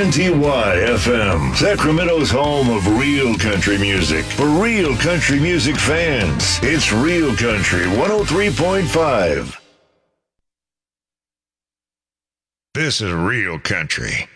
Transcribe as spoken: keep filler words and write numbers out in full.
N T Y F M, Sacramento's home of real country music. For real country music fans, it's Real Country one oh three point five. This is Real Country.